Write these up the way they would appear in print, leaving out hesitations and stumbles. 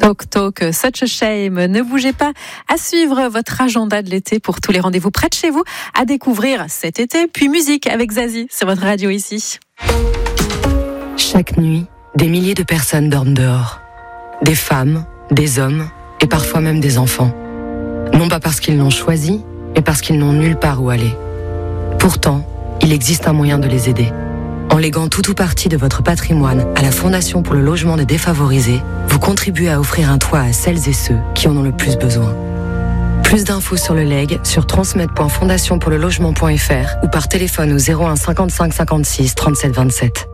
Talk, Such a Shame. Ne bougez pas, à suivre votre agenda de l'été pour tous les rendez-vous près de chez vous, à découvrir cet été, puis musique avec Zazie sur votre radio ici. Chaque nuit, des milliers de personnes dorment dehors. Des femmes, des hommes et parfois même des enfants. Non pas parce qu'ils l'ont choisi, mais parce qu'ils n'ont nulle part où aller. Pourtant, il existe un moyen de les aider. En léguant tout ou partie de votre patrimoine à la Fondation pour le logement des défavorisés, vous contribuez à offrir un toit à celles et ceux qui en ont le plus besoin. Plus d'infos sur le legs sur transmet.fondationpourlelogement.fr ou par téléphone au 01 55 56 37 27.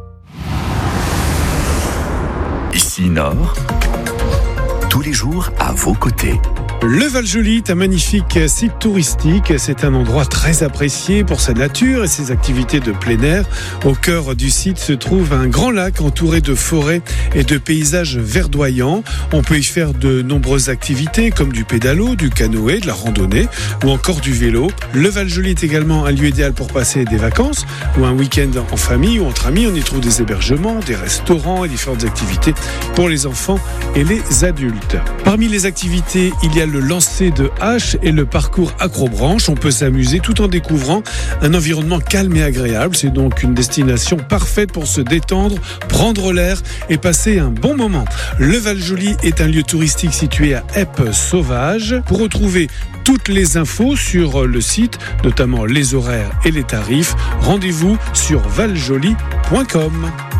Ici Nord, tous les jours à vos côtés. Le Val-Joli est un magnifique site touristique. C'est un endroit très apprécié pour sa nature et ses activités de plein air. Au cœur du site se trouve un grand lac entouré de forêts et de paysages verdoyants. On peut y faire de nombreuses activités comme du pédalo, du canoë, de la randonnée ou encore du vélo. Le Val-Joli est également un lieu idéal pour passer des vacances ou un week-end en famille ou entre amis. On y trouve des hébergements, des restaurants et différentes activités pour les enfants et les adultes. Parmi les activités, il y a le lancer de hache et le parcours acrobranche. On peut s'amuser tout en découvrant un environnement calme et agréable. C'est donc une destination parfaite pour se détendre, prendre l'air et passer un bon moment. Le Val-Joli est un lieu touristique situé à Eppe-Sauvage. Pour retrouver toutes les infos sur le site, notamment les horaires et les tarifs, rendez-vous sur valjoli.com.